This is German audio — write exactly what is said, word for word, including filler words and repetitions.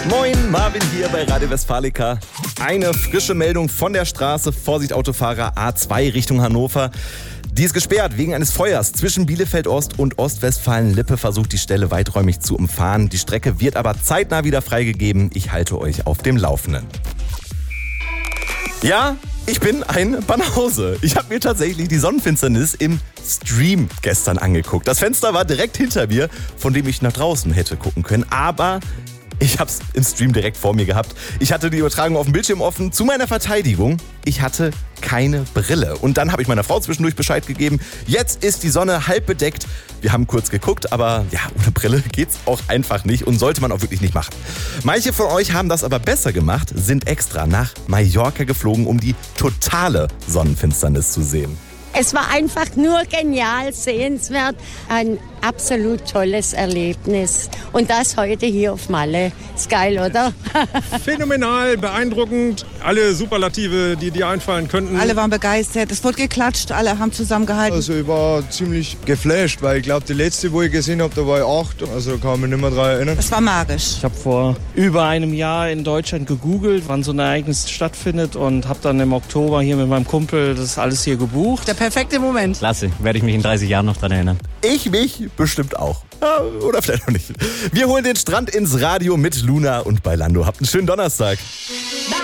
Moin, Marvin hier bei Radio Westfalica. Eine frische Meldung von der Straße. Vorsicht Autofahrer, A zwei Richtung Hannover. Die ist gesperrt wegen eines Feuers. Zwischen Bielefeld-Ost und Ostwestfalen-Lippe versucht die Stelle weiträumig zu umfahren. Die Strecke wird aber zeitnah wieder freigegeben. Ich halte euch auf dem Laufenden. Ja, ich bin ein Banause. Ich habe mir tatsächlich die Sonnenfinsternis im Stream gestern angeguckt. Das Fenster war direkt hinter mir, von dem ich nach draußen hätte gucken können. Aber ich habe es im Stream direkt vor mir gehabt. Ich hatte die Übertragung auf dem Bildschirm offen. Zu meiner Verteidigung, ich hatte keine Brille. Und dann habe ich meiner Frau zwischendurch Bescheid gegeben. Jetzt ist die Sonne halb bedeckt. Wir haben kurz geguckt, aber ja, ohne Brille geht's auch einfach nicht und sollte man auch wirklich nicht machen. Manche von euch haben das aber besser gemacht, sind extra nach Mallorca geflogen, um die totale Sonnenfinsternis zu sehen. Es war einfach nur genial, sehenswert, ein absolut tolles Erlebnis. Und das heute hier auf Malle. Ist geil, oder? Phänomenal, beeindruckend, alle Superlative, die dir einfallen könnten. Alle waren begeistert, es wurde geklatscht, alle haben zusammengehalten. Also ich war ziemlich geflasht, weil ich glaube, die letzte, wo ich gesehen habe, da war ich acht. Also kann ich mich nicht mehr daran erinnern. Es war magisch. Ich habe vor über einem Jahr in Deutschland gegoogelt, wann so ein Ereignis stattfindet und habe dann im Oktober hier mit meinem Kumpel das alles hier gebucht. Der perfekte Moment. Klasse, werde ich mich in dreißig Jahren noch dran erinnern. Ich mich bestimmt auch. Ja, oder vielleicht noch nicht. Wir holen den Strand ins Radio mit Luna und Bailando. Habt einen schönen Donnerstag.